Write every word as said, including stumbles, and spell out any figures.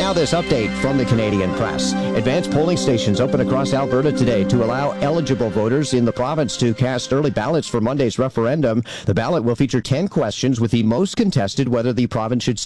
now this update from the Canadian Press. Advanced polling stations open across Alberta today to allow eligible voters in the province to cast early ballots for Monday's referendum. The ballot will feature ten questions, with the most contested whether the province should